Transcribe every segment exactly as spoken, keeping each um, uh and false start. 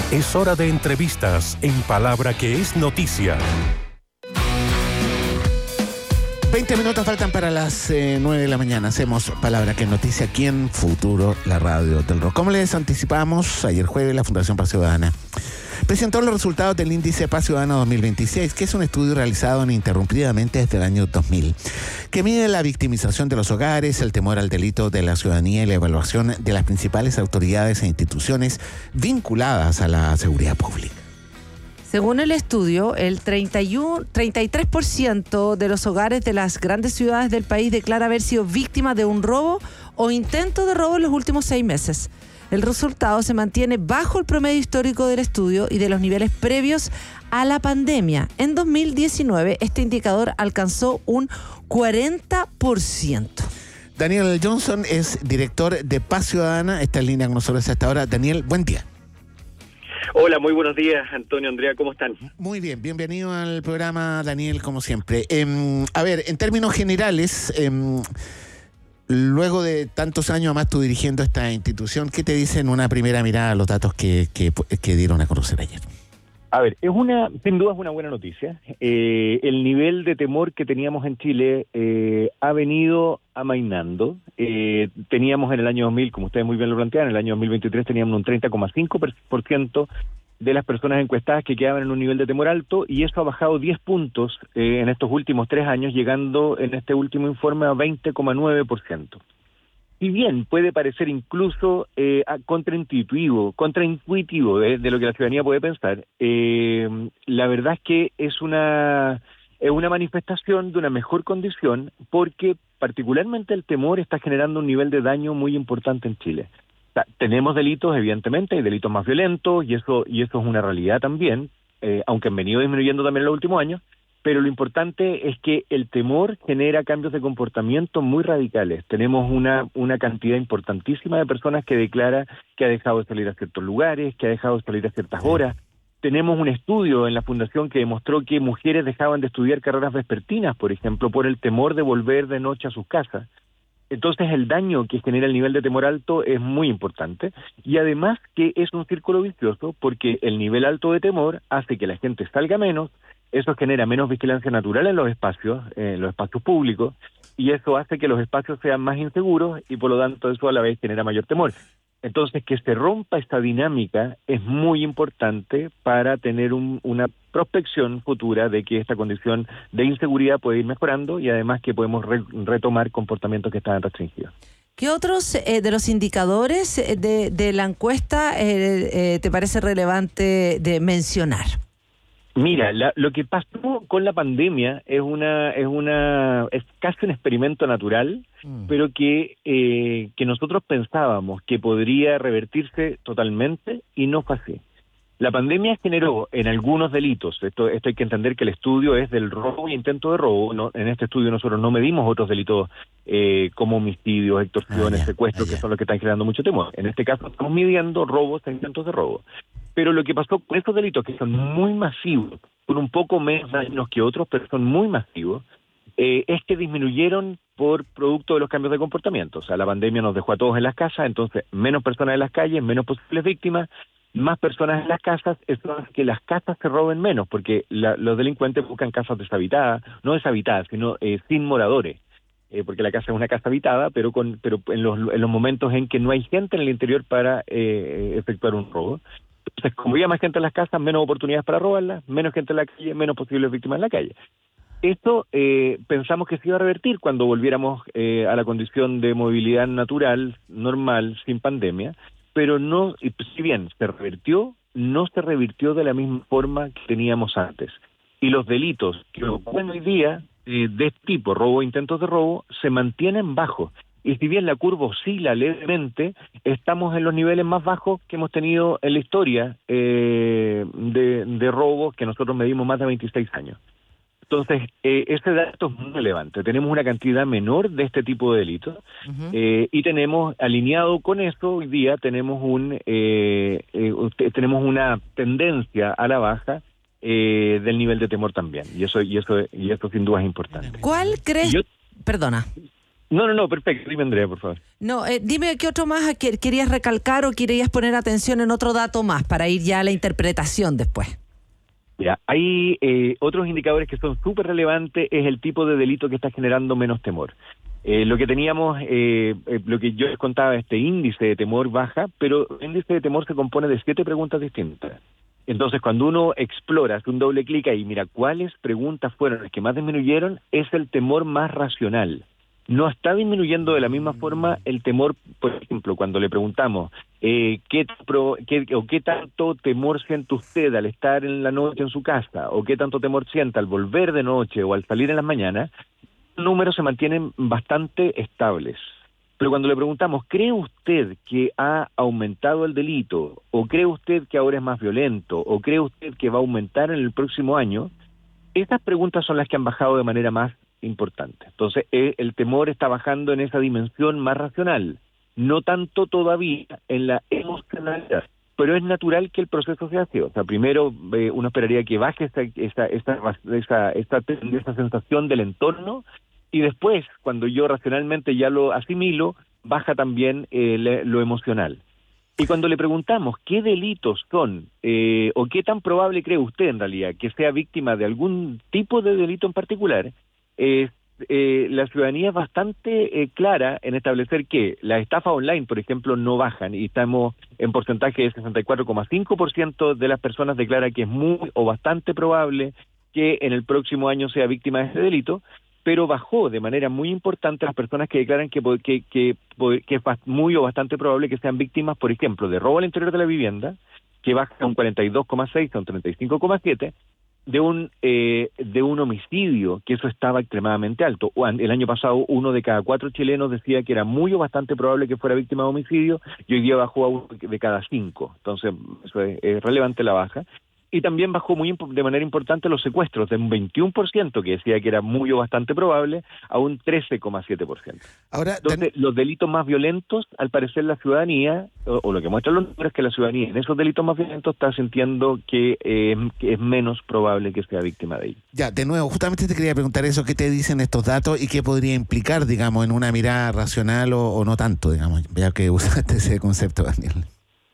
Es hora de entrevistas en Palabra que es noticia. veinte minutos faltan para las eh, nueve de la mañana. Hacemos Palabra que es noticia aquí en Futuro, la radio del rock. Como les anticipamos, ayer jueves la Fundación Paz Ciudadana presentó los resultados del índice Paz Ciudadana dos mil veintiséis, que es un estudio realizado ininterrumpidamente desde el año dos mil, que mide la victimización de los hogares, el temor al delito de la ciudadanía y la evaluación de las principales autoridades e instituciones vinculadas a la seguridad pública. Según el estudio, el treinta y uno, treinta y tres por ciento de los hogares de las grandes ciudades del país declara haber sido víctima de un robo o intento de robo en los últimos seis meses. El resultado se mantiene bajo el promedio histórico del estudio y de los niveles previos a la pandemia. En dos mil diecinueve, este indicador alcanzó un cuarenta por ciento. Daniel Johnson es director de Paz Ciudadana. Está en línea con nosotros hasta ahora. Daniel, buen día. Hola, muy buenos días, Antonio, Andrea, ¿cómo están? Muy bien, bienvenido al programa, Daniel, como siempre. Eh, a ver, en términos generales, eh, luego de tantos años además tú dirigiendo esta institución, ¿qué te dicen una primera mirada a los datos que, que, que dieron a conocer ayer? A ver, es una, sin duda es una buena noticia. Eh, el nivel de temor que teníamos en Chile eh, ha venido amainando. Eh, teníamos en el año dos mil, como ustedes muy bien lo plantean, en el año dos mil veintitrés teníamos un treinta coma cinco por ciento de las personas encuestadas que quedaban en un nivel de temor alto, y eso ha bajado diez puntos eh, en estos últimos tres años, llegando en este último informe a veinte coma nueve por ciento. Si bien puede parecer incluso eh, contraintuitivo, contraintuitivo de, de lo que la ciudadanía puede pensar, eh, la verdad es que es una, es una manifestación de una mejor condición, porque particularmente el temor está generando un nivel de daño muy importante en Chile. O sea, tenemos delitos, evidentemente, hay delitos más violentos, y eso, y eso es una realidad también, eh, aunque han venido disminuyendo también en los últimos años. Pero lo importante es que el temor genera cambios de comportamiento muy radicales. Tenemos una, una cantidad importantísima de personas que declara que ha dejado de salir a ciertos lugares, que ha dejado de salir a ciertas horas. Tenemos un estudio en la Fundación que demostró que mujeres dejaban de estudiar carreras vespertinas, por ejemplo, por el temor de volver de noche a sus casas. Entonces el daño que genera el nivel de temor alto es muy importante, y además que es un círculo vicioso, porque el nivel alto de temor hace que la gente salga menos. Eso genera menos vigilancia natural en los espacios, en los espacios públicos, y eso hace que los espacios sean más inseguros, y por lo tanto eso a la vez genera mayor temor. Entonces, que se rompa esta dinámica es muy importante para tener un, una prospección futura de que esta condición de inseguridad puede ir mejorando, y además que podemos re, retomar comportamientos que estaban restringidos. ¿Qué otros eh, de los indicadores de, de la encuesta eh, eh, te parece relevante de mencionar? Mira, la, lo que pasó con la pandemia es una es una es casi un experimento natural, mm. pero que eh, que nosotros pensábamos que podría revertirse totalmente, y no fue así. La pandemia generó en algunos delitos, esto esto hay que entender que el estudio es del robo y intento de robo, no, en este estudio nosotros no medimos otros delitos eh, como homicidios, extorsiones, ah, yeah, secuestros, ah, yeah. que son los que están generando mucho temor. En este caso estamos midiendo robos e intentos de robo. Pero lo que pasó con estos delitos, que son muy masivos, con un poco menos daños que otros, pero son muy masivos, eh, es que disminuyeron por producto de los cambios de comportamiento. O sea, la pandemia nos dejó a todos en las casas, entonces menos personas en las calles, menos posibles víctimas, más personas en las casas, eso hace que las casas se roben menos, porque la, los delincuentes buscan casas deshabitadas, no deshabitadas, sino eh, sin moradores. Eh, porque la casa es una casa habitada, pero con pero en los, en los momentos en que no hay gente en el interior para eh, efectuar un robo. Entonces, como había más gente en las casas, menos oportunidades para robarlas, menos gente en la calle, menos posibles víctimas en la calle. Esto eh, pensamos que se iba a revertir cuando volviéramos eh, a la condición de movilidad natural, normal, sin pandemia, pero no, si bien se revirtió, no se revirtió de la misma forma que teníamos antes. Y los delitos que ocurren hoy día eh, de este tipo, robo e intentos de robo, se mantienen bajos. Y si bien la curva oscila levemente, estamos en los niveles más bajos que hemos tenido en la historia eh, de, de robos, que nosotros medimos más de veintiséis años. Entonces, eh, ese dato es muy relevante. Tenemos una cantidad menor de este tipo de delitos, uh-huh. eh, y tenemos, alineado con eso, hoy día tenemos un eh, eh, tenemos una tendencia a la baja eh, del nivel de temor también. Y eso y eso y eso sin duda es importante. ¿Cuál crees? Yo, Perdona. No, no, no, perfecto. Dime, Andrea, por favor. No, eh, dime qué otro más que- querías recalcar o querías poner atención en otro dato más para ir ya a la interpretación después. Ya, hay eh, otros indicadores que son súper relevantes, es el tipo de delito que está generando menos temor. Eh, lo que teníamos, eh, eh, lo que yo les contaba, este índice de temor baja, pero el índice de temor se compone de siete preguntas distintas. Entonces, cuando uno explora, hace un doble clic ahí, mira cuáles preguntas fueron las que más disminuyeron, es el temor más racional. No está disminuyendo de la misma forma el temor, por ejemplo, cuando le preguntamos eh, ¿qué, pro, qué, o qué tanto temor siente usted al estar en la noche en su casa, o qué tanto temor siente al volver de noche o al salir en las mañanas, los números se mantienen bastante estables. Pero cuando le preguntamos, ¿cree usted que ha aumentado el delito? ¿O cree usted que ahora es más violento? ¿O cree usted que va a aumentar en el próximo año? Estas preguntas son las que han bajado de manera más importante. Entonces, eh, el temor está bajando en esa dimensión más racional, no tanto todavía en la emocionalidad, pero es natural que el proceso sea así. O sea, primero eh, uno esperaría que baje esta, esta, esta, esta, esta, esta sensación del entorno, y después, cuando yo racionalmente ya lo asimilo, baja también eh, le, lo emocional. Y cuando le preguntamos qué delitos son, eh, o qué tan probable cree usted en realidad que sea víctima de algún tipo de delito en particular, Eh, eh, la ciudadanía es bastante eh, clara en establecer que las estafas online, por ejemplo, no bajan, y estamos en porcentaje de sesenta y cuatro coma cinco por ciento de las personas declara que es muy o bastante probable que en el próximo año sea víctima de ese delito, pero bajó de manera muy importante las personas que declaran que, que, que, que es muy o bastante probable que sean víctimas, por ejemplo, de robo al interior de la vivienda, que baja a un cuarenta y dos coma seis, a un treinta y cinco coma siete, de un eh, de un homicidio, que eso estaba extremadamente alto. El año pasado uno de cada cuatro chilenos decía que era muy o bastante probable que fuera víctima de homicidio, y hoy día bajó a uno de cada cinco. Entonces, eso es, es relevante la baja. Y también bajó muy de manera importante los secuestros, de un veintiuno por ciento, que decía que era muy o bastante probable, a un trece coma siete por ciento. Ahora, Entonces, ten... los delitos más violentos, al parecer la ciudadanía, o, o lo que muestran los números, es que la ciudadanía en esos delitos más violentos está sintiendo que, eh, que es menos probable que sea víctima de ellos. Ya, de nuevo, justamente te quería preguntar eso, ¿qué te dicen estos datos y qué podría implicar, digamos, en una mirada racional o, o no tanto, digamos, ya que usaste ese concepto, Daniel?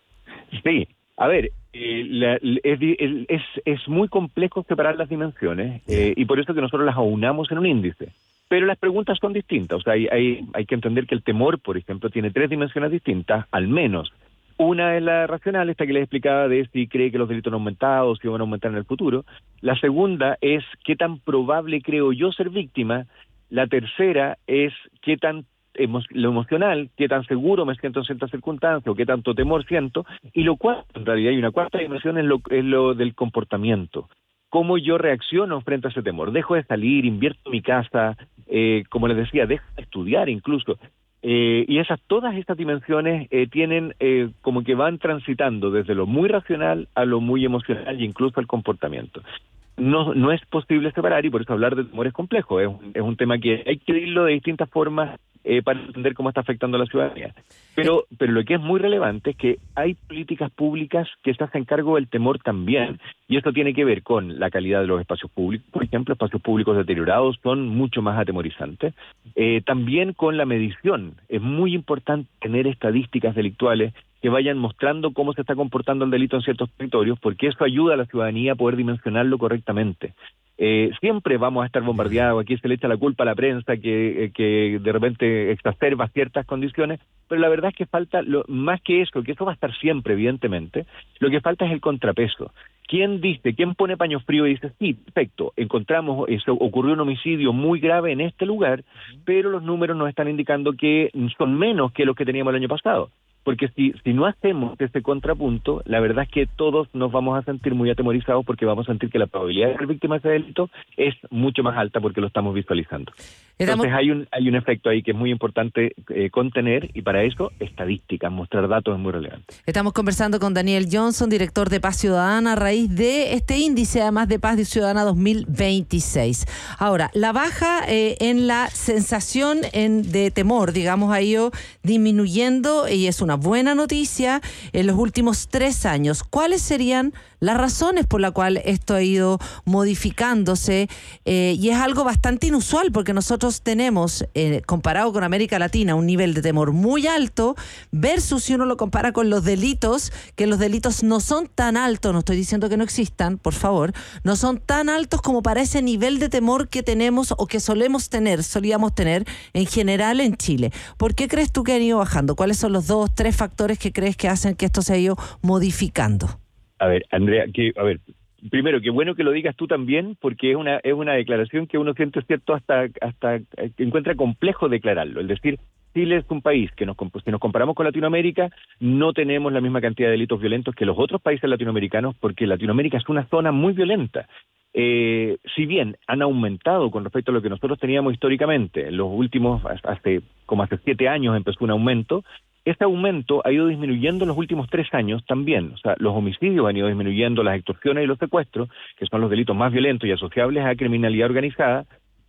Sí, a ver, eh, la, es, es, es muy complejo separar las dimensiones, eh, y por eso que nosotros las aunamos en un índice. Pero las preguntas son distintas. O sea, hay, hay, hay que entender que el temor, por ejemplo, tiene tres dimensiones distintas, al menos. Una es la racional, esta que les explicaba de si cree que los delitos han aumentado, si van a aumentar en el futuro. La segunda es qué tan probable creo yo ser víctima. La tercera es qué tan emo- lo emocional, qué tan seguro me siento en ciertas circunstancias, o qué tanto temor siento. Y lo cuarto, en realidad hay una cuarta dimensión, es lo, es lo del comportamiento. Cómo yo reacciono frente a ese temor. Dejo de salir, invierto en mi casa, eh, como les decía, dejo de estudiar incluso. Eh, y esas, todas estas dimensiones eh, tienen eh, como que van transitando desde lo muy racional a lo muy emocional, e incluso al comportamiento. No, no es posible separar, y por eso hablar de temor es complejo. Es un, es un tema que hay que irlo de distintas formas eh, para entender cómo está afectando a la ciudadanía. Pero, pero lo que es muy relevante es que hay políticas públicas que se hacen cargo del temor también, y esto tiene que ver con la calidad de los espacios públicos. Por ejemplo, espacios públicos deteriorados son mucho más atemorizantes. Eh, también con la medición. Es muy importante tener estadísticas delictuales que vayan mostrando cómo se está comportando el delito en ciertos territorios, porque eso ayuda a la ciudadanía a poder dimensionarlo correctamente. Eh, siempre vamos a estar bombardeados, aquí se le echa la culpa a la prensa que, eh, que de repente exacerba ciertas condiciones, pero la verdad es que falta, lo, más que eso, que eso va a estar siempre, evidentemente, lo que falta es el contrapeso. ¿Quién dice, quién pone paño frío y dice, sí, perfecto, encontramos, eso, ocurrió un homicidio muy grave en este lugar, pero los números nos están indicando que son menos que los que teníamos el año pasado? Porque si, si no hacemos ese contrapunto, la verdad es que todos nos vamos a sentir muy atemorizados, porque vamos a sentir que la probabilidad de ser víctima de ese delito es mucho más alta porque lo estamos visualizando. Estamos... Entonces hay un hay un efecto ahí que es muy importante eh, contener, y para eso estadísticas, mostrar datos es muy relevante. Estamos conversando con Daniel Johnson, director de Paz Ciudadana, a raíz de este índice, además de Paz Ciudadana dos mil veintiséis. Ahora, la baja eh, en la sensación en, de temor, digamos, ha ido disminuyendo, y es una una buena noticia en los últimos tres años. ¿Cuáles serían las razones por las cuales esto ha ido modificándose? Eh, y es algo bastante inusual porque nosotros tenemos, eh, comparado con América Latina, un nivel de temor muy alto versus si uno lo compara con los delitos, que los delitos no son tan altos, no estoy diciendo que no existan, por favor, no son tan altos como para ese nivel de temor que tenemos o que solemos tener, solíamos tener en general en Chile. ¿Por qué crees tú que han ido bajando? ¿Cuáles son los dos, tres factores que crees que hacen que esto se haya ido modificando? A ver, Andrea, que, a ver, primero, qué bueno que lo digas tú también, porque es una es una declaración que uno siente cierto hasta hasta que encuentra complejo declararlo. Es decir, Chile es un país que nos, si nos comparamos con Latinoamérica, no tenemos la misma cantidad de delitos violentos que los otros países latinoamericanos, porque Latinoamérica es una zona muy violenta. Eh, si bien han aumentado con respecto a lo que nosotros teníamos históricamente, en los últimos, hace como hace siete años empezó un aumento, este aumento ha ido disminuyendo en los últimos tres años también. O sea, los homicidios han ido disminuyendo, las extorsiones y los secuestros, que son los delitos más violentos y asociables a criminalidad organizada,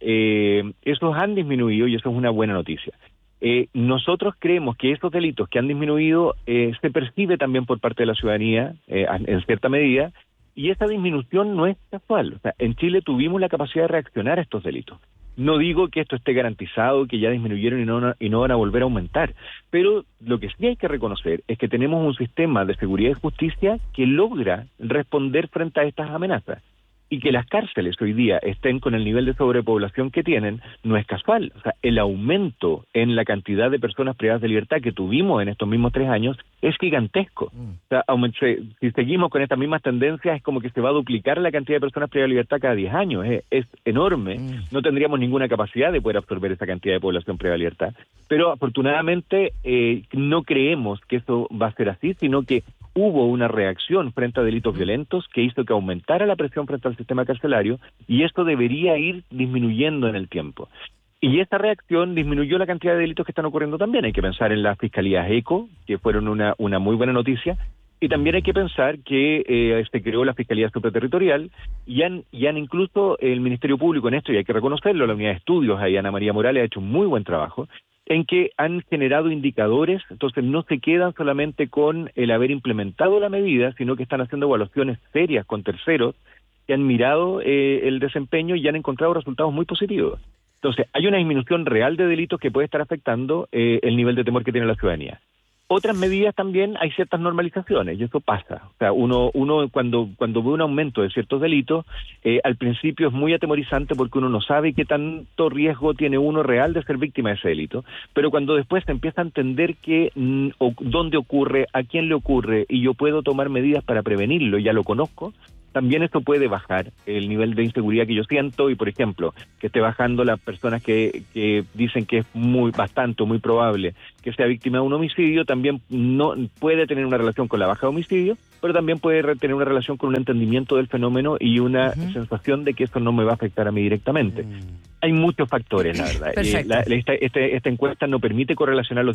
eh, esos han disminuido y eso es una buena noticia. Eh, nosotros creemos que esos delitos que han disminuido eh, se percibe también por parte de la ciudadanía eh, en cierta medida, y esa disminución no es casual. O sea, en Chile tuvimos la capacidad de reaccionar a estos delitos. No digo que esto esté garantizado, que ya disminuyeron y no, y no van a volver a aumentar, pero lo que sí hay que reconocer es que tenemos un sistema de seguridad y justicia que logra responder frente a estas amenazas. Y que las cárceles hoy día estén con el nivel de sobrepoblación que tienen no es casual. O sea, el aumento en la cantidad de personas privadas de libertad que tuvimos en estos mismos tres años es gigantesco. Mm. O sea, si seguimos con estas mismas tendencias, es como que se va a duplicar la cantidad de personas privadas de libertad cada diez años. Es, es enorme. Mm. No tendríamos ninguna capacidad de poder absorber esa cantidad de población privada de libertad. Pero afortunadamente eh, no creemos que eso va a ser así, sino que hubo una reacción frente a delitos violentos que hizo que aumentara la presión frente al sistema carcelario, y esto debería ir disminuyendo en el tiempo. Y esta reacción disminuyó la cantidad de delitos que están ocurriendo también. Hay que pensar en las fiscalías ECO, que fueron una, una muy buena noticia, y también hay que pensar que eh, se creó la Fiscalía Supraterritorial, y han, y han incluso el Ministerio Público en esto, y hay que reconocerlo, la Unidad de Estudios, ahí Ana María Morales ha hecho un muy buen trabajo, en que han generado indicadores, entonces no se quedan solamente con el haber implementado la medida, sino que están haciendo evaluaciones serias con terceros que han mirado eh, el desempeño y han encontrado resultados muy positivos. Entonces, hay una disminución real de delitos que puede estar afectando eh, el nivel de temor que tiene la ciudadanía. Otras medidas también, hay ciertas normalizaciones, y eso pasa. O sea, uno uno cuando cuando ve un aumento de ciertos delitos, eh, al principio es muy atemorizante porque uno no sabe qué tanto riesgo tiene uno real de ser víctima de ese delito, pero cuando después se empieza a entender que mm, o, dónde ocurre, a quién le ocurre, y yo puedo tomar medidas para prevenirlo, ya lo conozco, también esto puede bajar el nivel de inseguridad que yo siento, y por ejemplo, que esté bajando las personas que, que dicen que es muy bastante, muy probable que sea víctima de un homicidio, también no puede tener una relación con la baja de homicidio, pero también puede tener una relación con un entendimiento del fenómeno y una uh-huh. sensación de que eso no me va a afectar a mí directamente. Uh-huh. Hay muchos factores, la verdad. Perfecto. La, esta, este, esta encuesta no permite correlacionar los